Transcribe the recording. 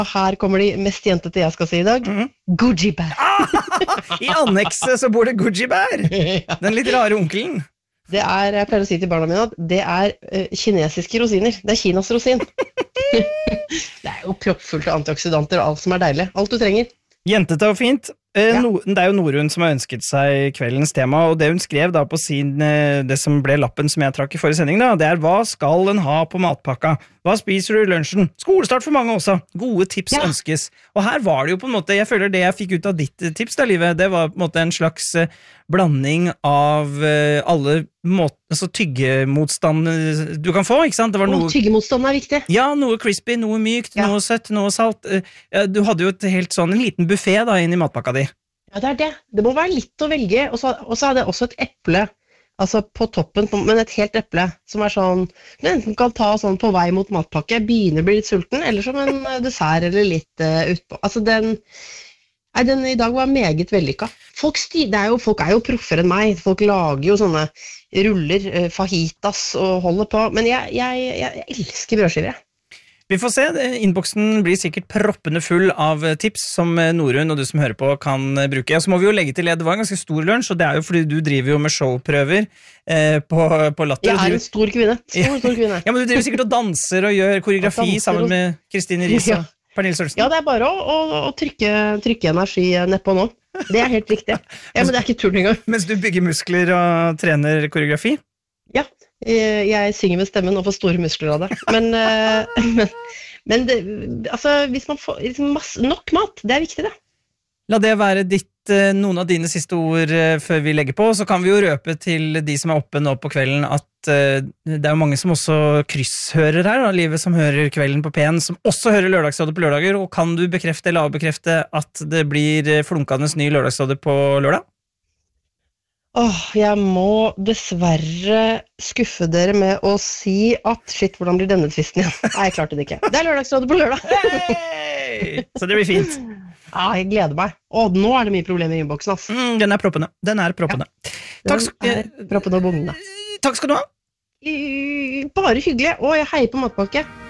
Her kommer de mest jentete jeg skal si I dag. Goji-bær. I annekset så bor det goji-bær. Den litt rare onkelen. Jeg pleier å si til barna mine at det kinesiske rosiner. Det Kinas rosin. Det jo proppfullt av antioksidanter og alt som deilig. Alt du trenger. Jentete og fint. Det jo Norun som har ønsket seg kveldens tema, og det hun skrev da på det som ble lappen som jeg trakk I forrige sending, da, det hva skal en ha på matpakka? Hva spiser du I lunsjen? Skolestart for mange også. Gode tips ønskes. Og her var det jo på en måte, jeg føler det jeg fikk ut av ditt tips da, Livet, det var på en måte en slags blanding av alle altså tyggemotstand du kan få, ikke sant? Det var noe tyggemotstand viktig. Ja, noe crispy, noe mykt, noe søtt, noe salt. Du hadde jo en liten buffet da inn I matpakka di. Ja, det det. Det må være litt å velge, og så hadde jeg også et eple, altså på toppen, men et helt eple, som sånn, du enten kan ta sånn på vei mot matpakke, begynner å bli litt sulten, eller som en dessert eller litt utpå. Altså den I dag var meget vellykket. Folk jo proffer enn meg, folk lager jo sånne ruller, fajitas og holder på, men jeg elsker brødskiver, Vi får se, innboksen blir sikkert proppende full av tips som Norun og du som hører på kan bruke. Og så må vi jo legge til det var en ganske stor lunsj, og det jo fordi du driver jo med showprøver på Latter. Jeg en stor kvinne, stor kvinne. Ja, men du driver sikkert og danser og gjør koreografi sammen med Kristine Riis og Pernille Sølsen. Ja, det bare å trykke energi nedpå nå. Det helt riktig. Ja, men det ikke tull engang. Mens du bygger muskler og trener koreografi? Ja. Jeg synger med stemmen og får store muskler av det. Men det, altså, hvis man får nok mat, det viktig det. La det være noen av dine siste ord før vi legger på, så kan vi jo røpe til de som oppe nå på kvelden at det jo mange som også krysshører her, da, Livet som hører Kvelden på P1, som også hører Lørdagsrådet på lørdager, og kan du bekrefte eller avbekrefte at det blir flunkende ny Lørdagsrådet på lørdag? Jeg må dessverre skuffe dere med å si at shit, hvordan blir denne tvisten igjen? Nei, jeg klarte det ikke. Det Lørdagsrådet på lørdag. Hey! Så det blir fint. Ja, jeg gleder meg. Nå det mye problemer I innboksen, ass. Den proppende. Ja, proppende og bugnende. Takk skal du ha. Bare hyggelig. Jeg heier på matpakke.